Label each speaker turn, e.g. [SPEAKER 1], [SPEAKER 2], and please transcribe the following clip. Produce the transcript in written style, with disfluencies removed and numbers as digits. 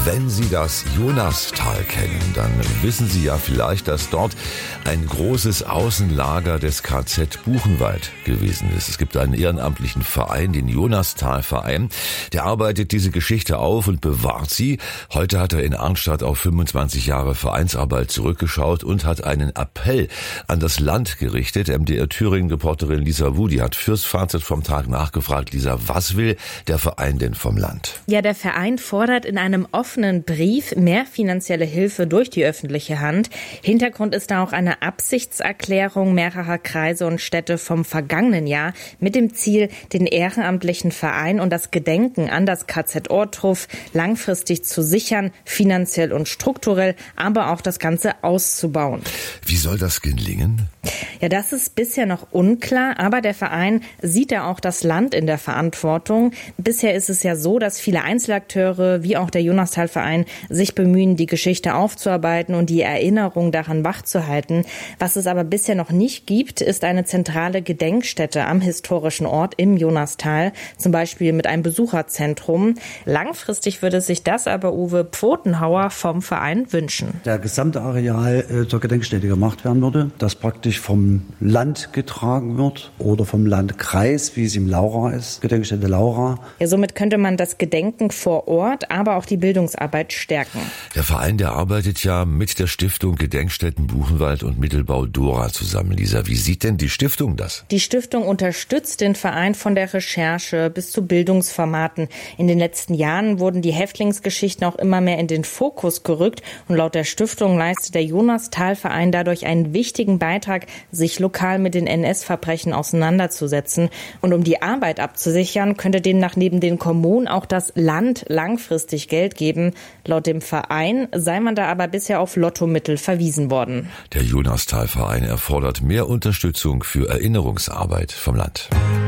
[SPEAKER 1] Wenn Sie das Jonastal kennen, dann wissen Sie ja vielleicht, dass dort ein großes Außenlager des KZ Buchenwald gewesen ist. Es gibt einen ehrenamtlichen Verein, den Jonastal-Verein. Der arbeitet diese Geschichte auf und bewahrt sie. Heute hat er in Arnstadt auf 25 Jahre Vereinsarbeit zurückgeschaut und hat einen Appell an das Land gerichtet. MDR Thüringen-Reporterin Lisa Wudi hat fürs Fazit vom Tag nachgefragt. Lisa, was will der Verein denn vom Land?
[SPEAKER 2] Ja, der Verein fordert in einem offenen Brief mehr finanzielle Hilfe durch die öffentliche Hand. Hintergrund ist da auch eine Absichtserklärung mehrerer Kreise und Städte vom vergangenen Jahr mit dem Ziel, den ehrenamtlichen Verein und das Gedenken an das KZ Ohrdruf langfristig zu sichern, finanziell und strukturell, aber auch das Ganze auszubauen.
[SPEAKER 1] Wie soll das gelingen?
[SPEAKER 2] Ja, das ist bisher noch unklar, aber der Verein sieht ja auch das Land in der Verantwortung. Bisher ist es ja so, dass viele Einzelakteure wie auch der Jonastal-Verein sich bemühen, die Geschichte aufzuarbeiten und die Erinnerung daran wachzuhalten. Was es aber bisher noch nicht gibt, ist eine zentrale Gedenkstätte am historischen Ort im Jonastal, zum Beispiel mit einem Besucherzentrum. Langfristig würde sich das aber Uwe Pfotenhauer vom Verein wünschen.
[SPEAKER 3] Der gesamte Areal zur Gedenkstätte gemacht werden würde, das praktisch vom Land getragen wird oder vom Landkreis, wie es im Laura ist, Gedenkstätte Laura.
[SPEAKER 2] Ja, somit könnte man das Gedenken vor Ort, aber auch die Bildungsarbeit stärken.
[SPEAKER 1] Der Verein, der arbeitet ja mit der Stiftung Gedenkstätten Buchenwald und Mittelbau Dora zusammen. Lisa, wie sieht denn die Stiftung das?
[SPEAKER 2] Die Stiftung unterstützt den Verein von der Recherche bis zu Bildungsformaten. In den letzten Jahren wurden die Häftlingsgeschichten auch immer mehr in den Fokus gerückt und laut der Stiftung leistet der Jonastal-Verein dadurch einen wichtigen Beitrag, sich lokal mit den NS-Verbrechen auseinanderzusetzen. Und um die Arbeit abzusichern, könnte demnach neben den Kommunen auch das Land langfristig Geld geben. Laut dem Verein sei man da aber bisher auf Lottomittel verwiesen worden.
[SPEAKER 1] Der Jonastal-Verein erfordert mehr Unterstützung für Erinnerungsarbeit vom Land.